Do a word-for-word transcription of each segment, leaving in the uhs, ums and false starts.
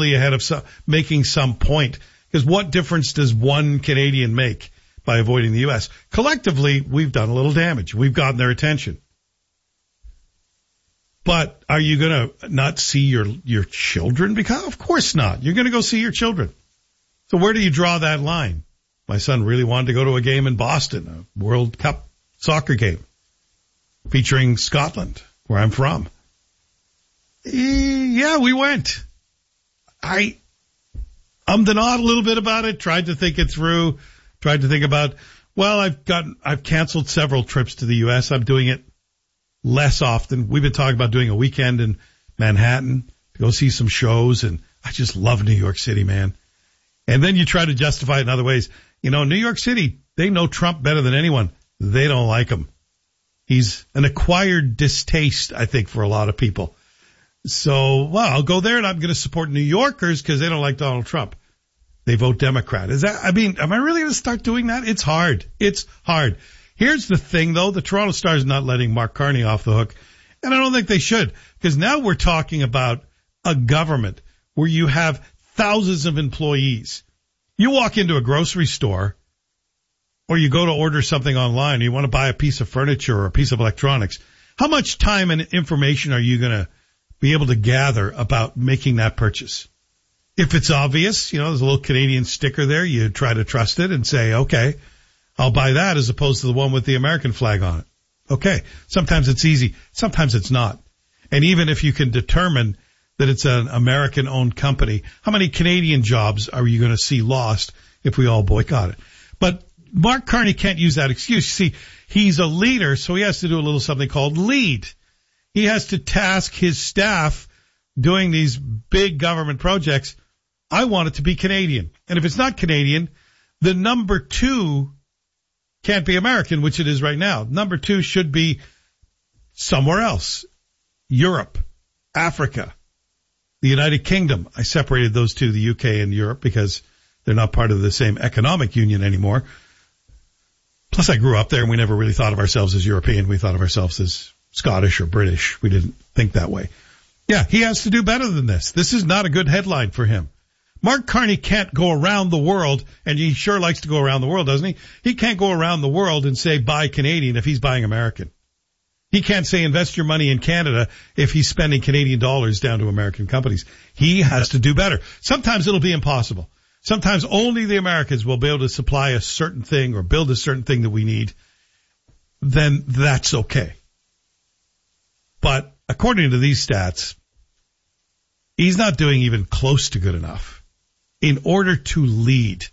extremely ahead of some, making some point. Because what difference does one Canadian make by avoiding the U S? Collectively, we've done a little damage. We've gotten their attention. But are you going to not see your, your children? Because of course not. You're going to go see your children. So where do you draw that line? My son really wanted to go to a game in Boston, a World Cup soccer game featuring Scotland, where I'm from. Yeah, we went. I ummed and ahed a little bit about it, tried to think it through, tried to think about, well, I've gotten, I've canceled several trips to the U S. I'm doing it less often. We've been talking about doing a weekend in Manhattan to go see some shows, and I just love New York City, man. And then you try to justify it in other ways. You know, New York City, they know Trump better than anyone. They don't like him. He's an acquired distaste, I think, for a lot of people. So, well, I'll go there and I'm going to support New Yorkers because they don't like Donald Trump. They vote Democrat. Is that, I mean, am I really going to start doing that? It's hard. It's hard. Here's the thing, though. The Toronto Star is not letting Mark Carney off the hook. And I don't think they should, because now we're talking about a government where you have thousands of employees. You walk into a grocery store or you go to order something online and you want to buy a piece of furniture or a piece of electronics. How much time and information are you going to be able to gather about making that purchase? If it's obvious, you know, there's a little Canadian sticker there, you try to trust it and say, okay, I'll buy that as opposed to the one with the American flag on it. Okay. Sometimes it's easy. Sometimes it's not. And even if you can determine that it's an American-owned company, how many Canadian jobs are you going to see lost if we all boycott it? But Mark Carney can't use that excuse. You see, he's a leader, so he has to do a little something called lead. He has to task his staff doing these big government projects. I want it to be Canadian. And if it's not Canadian, the number two can't be American, which it is right now. Number two should be somewhere else. Europe, Africa, the United Kingdom. I separated those two, the U K and Europe, because they're not part of the same economic union anymore. Plus, I grew up there and we never really thought of ourselves as European. We thought of ourselves as Scottish or British. We didn't think that way. Yeah, he has to do better than this. This is not a good headline for him. Mark Carney can't go around the world, and he sure likes to go around the world, doesn't he? He can't go around the world and say buy Canadian if he's buying American. He can't say invest your money in Canada if he's spending Canadian dollars down to American companies. He has to do better. Sometimes it'll be impossible. Sometimes only the Americans will be able to supply a certain thing or build a certain thing that we need. Then that's okay. But according to these stats, he's not doing even close to good enough in order to lead.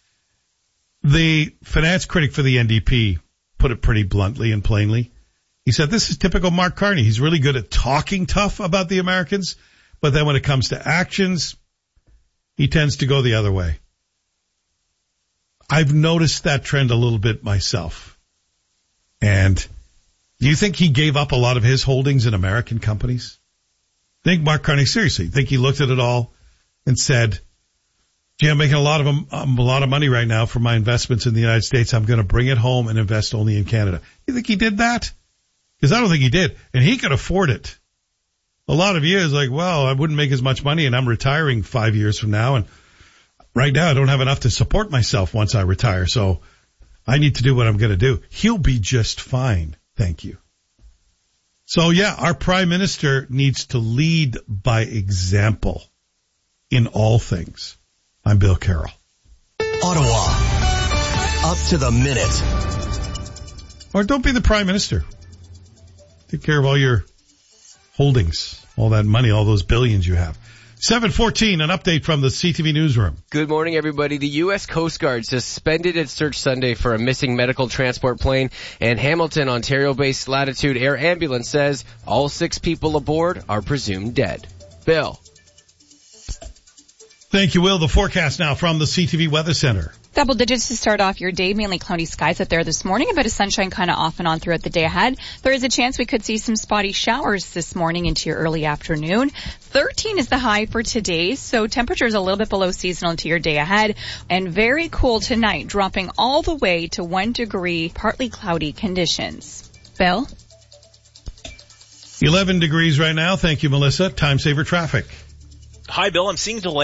The finance critic for the N D P put it pretty bluntly and plainly. He said, this is typical Mark Carney. He's really good at talking tough about the Americans, but then when it comes to actions, he tends to go the other way. I've noticed that trend a little bit myself. And do you think he gave up a lot of his holdings in American companies? Think Mark Carney, seriously, think he looked at it all and said, gee, I'm making a lot of um, a lot of money right now for my investments in the United States. I'm going to bring it home and invest only in Canada. You think he did that? Because I don't think he did. And he could afford it. A lot of years like, well, I wouldn't make as much money and I'm retiring five years from now. And right now I don't have enough to support myself once I retire. So I need to do what I'm going to do. He'll be just fine. Thank you. So yeah, our prime minister needs to lead by example in all things. I'm Bill Carroll. Ottawa, up to the minute. Or don't be the prime minister. Take care of all your holdings, all that money, all those billions you have. seven fourteen, an update from the C T V newsroom. Good morning, everybody. The U S Coast Guard suspended its search Sunday for a missing medical transport plane, and Hamilton, Ontario-based Latitude Air Ambulance says all six people aboard are presumed dead. Bill. Thank you, Will. The forecast now from the C T V Weather Center. Double digits to start off your day, mainly cloudy skies out there this morning. A bit of sunshine kind of off and on throughout the day ahead. There is a chance we could see some spotty showers this morning into your early afternoon. thirteen is the high for today, so temperatures a little bit below seasonal into your day ahead. And very cool tonight, dropping all the way to one degree, partly cloudy conditions. Bill? eleven degrees right now. Thank you, Melissa. Time saver traffic. Hi, Bill. I'm seeing delay.